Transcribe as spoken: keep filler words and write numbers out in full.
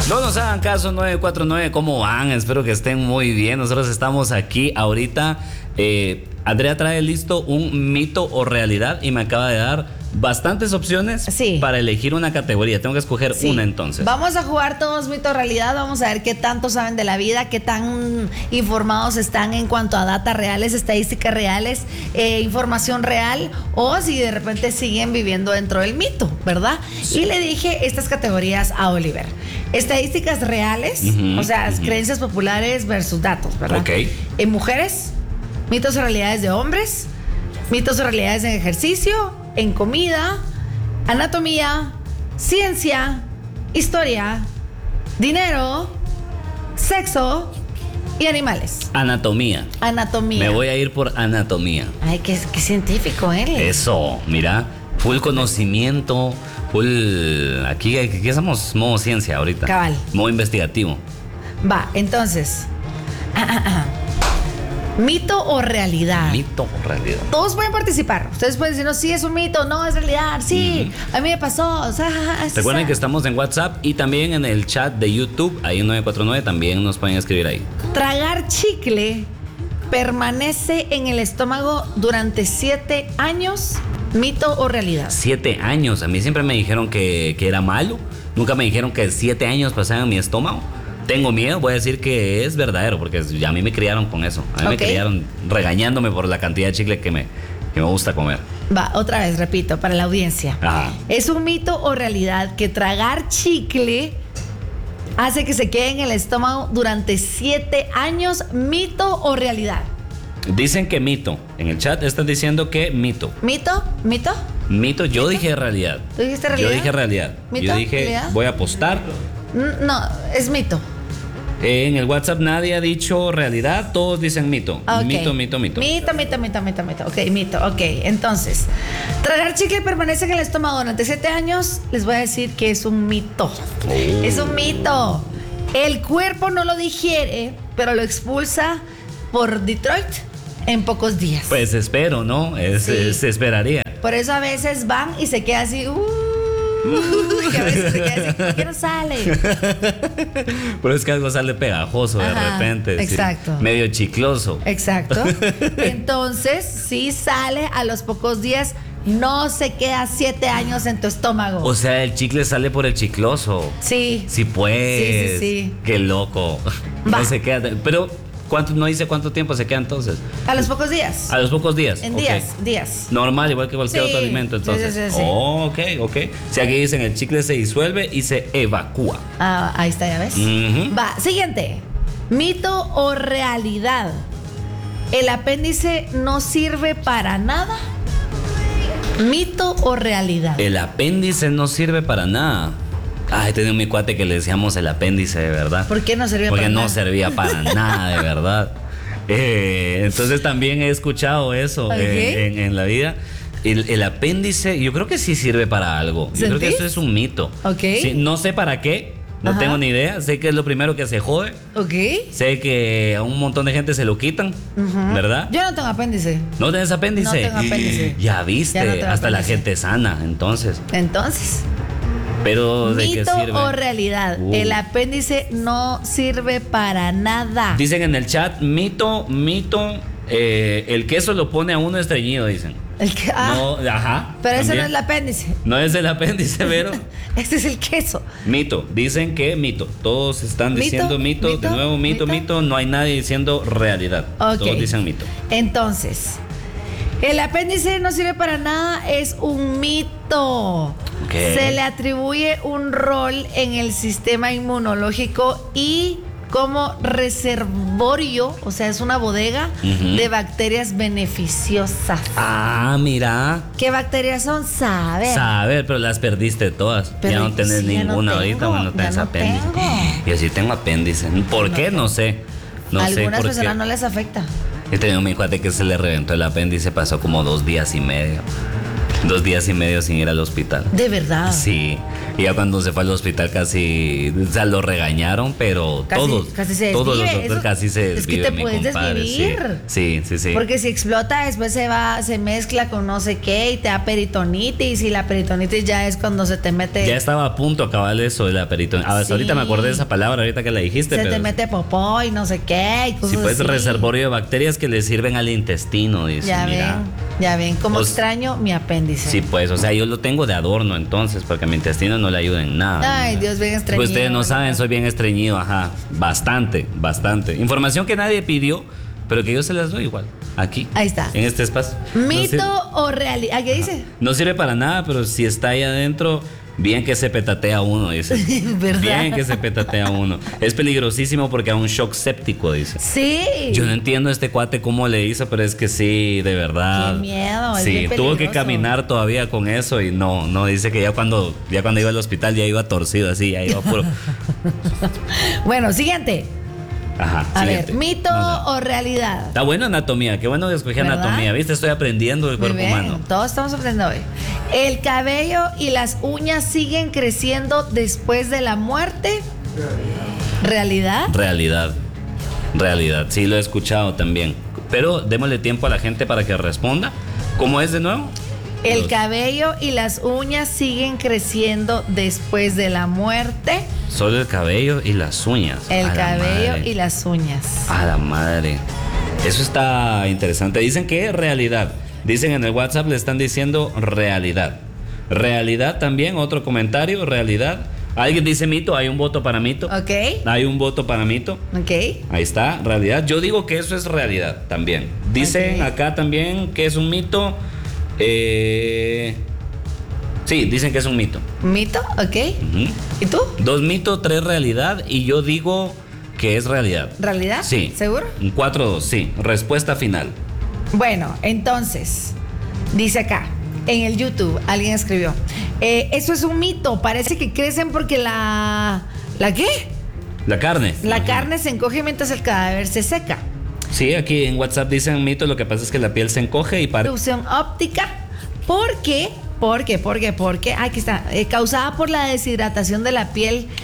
No nos hagan caso, nueve cuatro nueve, ¿cómo van? Espero que estén muy bien. Nosotros estamos aquí ahorita. Eh, Andrea trae listo un mito o realidad y me acaba de dar bastantes opciones sí. para elegir una categoría. Tengo que escoger sí. una entonces. Vamos a jugar todos mito o realidad. Vamos a ver qué tanto saben de la vida, qué tan informados están en cuanto a datos reales, estadísticas reales, eh, información real, o si de repente siguen viviendo dentro del mito, ¿verdad? Sí. Y le dije estas categorías a Oliver. Estadísticas reales, uh-huh, o sea, uh-huh. creencias populares versus datos, ¿verdad? Ok. En mujeres, mitos o realidades de hombres, mitos o realidades en ejercicio, en comida, anatomía, ciencia, historia, dinero, sexo y animales. Anatomía. Anatomía. Me voy a ir por anatomía. Ay, qué, qué científico eres. Eso, mira, full conocimiento, full... Aquí, aquí estamos modo ciencia ahorita. Cabal. Modo investigativo. Va, entonces... ¿Mito o realidad? Mito o realidad. Todos pueden participar. Ustedes pueden decirnos sí es un mito, no es realidad, sí, uh-huh. a mí me pasó. O sea, recuerden sea. que estamos en WhatsApp y también en el chat de YouTube, ahí en nueve cuatro nueve, también nos pueden escribir ahí. Tragar chicle permanece en el estómago durante siete años, ¿mito o realidad? Siete años. A mí siempre me dijeron que, que era malo. Nunca me dijeron que siete años pasaban en mi estómago. Tengo miedo, voy a decir que es verdadero, porque ya a mí me criaron con eso. A mí okay. me criaron regañándome por la cantidad de chicle que me, que me gusta comer. Va, otra vez, repito, para la audiencia. Ajá. ¿Es un mito o realidad que tragar chicle hace que se quede en el estómago durante siete años? ¿Mito o realidad? Dicen que mito. En el chat están diciendo que mito. ¿Mito? ¿Mito? Mito, yo ¿Mito? dije realidad. ¿Tú dijiste realidad? Yo dije realidad. ¿Mito? Yo dije, ¿realidad? Voy a apostar. No, es mito. En el WhatsApp nadie ha dicho realidad, todos dicen mito. Okay. Mito, mito, mito. Mito, mito, mito, mito, mito. Ok, mito, ok. Entonces, tragar chicle permanece en el estómago durante siete años, les voy a decir que es un mito. Oh. Es un mito. El cuerpo no lo digiere, pero lo expulsa por Detroit en pocos días. Pues espero, ¿no? Es, sí. es, se esperaría. Por eso a veces van y se queda así... Uh, que a veces se queda así, ¿por qué no sale? Pero es que algo sale pegajoso. Ajá, de repente. Exacto. Sí, medio chicloso. Exacto. Entonces, sí sale a los pocos días, no se queda siete años en tu estómago. O sea, el chicle sale por el chicloso. Sí. Sí, pues. Sí, sí, sí. Qué loco. Va. No se queda. Pero... ¿Cuánto, no dice cuánto tiempo se queda entonces? A los pocos días. A los pocos días. En okay. días, días. Normal, igual que cualquier sí, otro alimento, entonces. Sí, sí, sí, sí. Oh, ok, ok. Si aquí dicen el chicle se disuelve y se evacúa. Ah, ahí está, ya ves. Uh-huh. Va, siguiente. ¿Mito o realidad? ¿El apéndice no sirve para nada? ¿Mito o realidad? El apéndice no sirve para nada. Ay, tenía un mi cuate que le decíamos el apéndice, de verdad. ¿Por qué no servía Porque para no nada? Porque no servía para nada, de verdad. Eh, entonces también he escuchado eso okay. eh, en, en la vida. El, el apéndice, yo creo que sí sirve para algo. Yo creo que eso es un mito. Okay. Sí, no sé para qué, no Ajá. tengo ni idea. Sé que es lo primero que se jode. Okay. Sé que a un montón de gente se lo quitan, uh-huh. ¿verdad? Yo no tengo apéndice. ¿No tienes apéndice? No tengo apéndice. Ya viste, ya no hasta apéndice. La gente sana, entonces. Entonces... Pero ¿de ¿mito qué sirve? o realidad? Uh. El apéndice no sirve para nada. Dicen en el chat, mito, mito, eh, el queso lo pone a uno estreñido, dicen. El que, ah, no, ajá. Pero también. ese no es el apéndice. No es el apéndice, pero... Este es el queso. Mito, dicen que mito. Todos están ¿Mito? diciendo mito, ¿Mito? de nuevo mito, mito, mito. No hay nadie diciendo realidad. Okay. Todos dicen mito. Entonces... el apéndice no sirve para nada, es un mito. Okay. Se le atribuye un rol en el sistema inmunológico y como reservorio, o sea, es una bodega uh-huh. de bacterias beneficiosas. Ah, mira. ¿Qué bacterias son? Saber. Saber, pero las perdiste todas. Pero ya no tenés sí, ninguna no ahorita, bueno, no tenés no apéndice. Tengo. Yo sí tengo apéndice. ¿Por no qué? Tengo. No sé. No Algunas sé por personas qué. no les afecta. He tenido mi cuate que se le reventó el apéndice, pasó como dos días y medio. Dos días y medio sin ir al hospital. De verdad. Sí. Y ya cuando se fue al hospital casi, o sea, lo regañaron, pero Casi- todos, casi se todos los desvive. doctores Eso- casi se es que desviven, te mi puedes compadre, desvivir. Sí, sí, sí, sí. Porque si explota, después se va, se mezcla con no sé qué y te da peritonitis. Y la peritonitis ya es cuando se te mete. Ya estaba a punto de acabar eso de la peritonitis. Ah, hasta Sí. ahorita me acordé de esa palabra, ahorita que la dijiste. Se pero te mete popó y no sé qué. Y cosas si puedes así. reservorio de bacterias que le sirven al intestino, dice. Ya mira. ven, ya ven. Como Os- extraño mi apéndice. Sí, pues, o sea, yo lo tengo de adorno entonces, porque a mi intestino no le ayuda en nada. Ay, mira. Dios, bien estreñido. Pues ustedes no ¿verdad? saben, soy bien estreñido, ajá. Bastante, bastante. Información que nadie pidió, pero que yo se las doy igual. Aquí. Ahí está. En este espacio. No ¿Mito sirve, o realidad? ¿Qué dice? no sirve para nada, pero si está ahí adentro, bien que se petatea uno, dice. ¿Verdad? Bien que se petatea uno. Es peligrosísimo porque a un shock séptico, dice. Sí. Yo no entiendo a este cuate cómo le hizo, pero es que sí, de verdad. Qué miedo, es Sí, bien tuvo que peligroso. caminar todavía con eso y no, no, dice que ya cuando, ya cuando iba al hospital ya iba torcido así, ya iba puro. Bueno, siguiente. Ajá. A siguiente. ver, ¿mito No sé. o realidad? Está bueno anatomía, qué bueno que escogí ¿Verdad? anatomía, ¿viste? Estoy aprendiendo del Muy cuerpo bien, humano. todos estamos aprendiendo hoy. ¿El cabello y las uñas siguen creciendo después de la muerte? ¿Realidad? Realidad. Realidad. Sí, lo he escuchado también. Pero démosle tiempo a la gente para que responda. ¿Cómo es de nuevo? ¿El Los- cabello y las uñas siguen creciendo después de la muerte? Solo el cabello y las uñas. El A la cabello madre. y las uñas. A la madre. Eso está interesante. Dicen que es realidad. Dicen en el WhatsApp, le están diciendo realidad. Realidad también, otro comentario, realidad. Alguien dice mito, hay un voto para mito. ¿Ok? Hay un voto para mito. ¿Ok? Ahí está, realidad. Yo digo que eso es realidad también. Dicen Ok. acá también que es un mito. Eh, sí, dicen que es un mito. ¿Mito? ¿Ok? Ujú. ¿Y tú? Dos mitos, tres realidad. Y yo digo que es realidad. ¿Realidad? Sí. ¿Seguro? Un cuatro dos, sí. Respuesta final. Bueno, entonces, dice acá, en el YouTube, alguien escribió, eh, eso es un mito, parece que crecen porque la... ¿La qué? La carne. La Ujú. carne se encoge mientras el cadáver se seca. Sí, aquí en WhatsApp dicen mito, lo que pasa es que la piel se encoge y para... Ilusión óptica, porque, porque, porque, porque, aquí está, eh, causada por la deshidratación de la piel